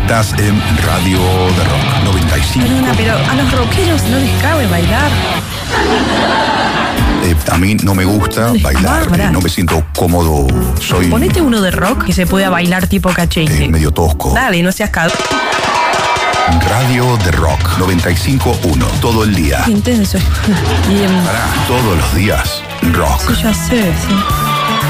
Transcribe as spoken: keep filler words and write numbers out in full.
Estás en Radio de Rock noventa y cinco. Perdona, pero a los rockeros no les cabe bailar. Eh, a mí no me gusta Es bailar, bárbara. eh, no me siento cómodo. Soy Ponete uno de rock que se pueda bailar tipo cachengue. eh, medio tosco. Dale, no seas cagado. Radio de Rock noventa y cinco punto uno. Todo el día. Intenso. Bien. Pará, todos los días. Rock. Sí, ya sé, sí.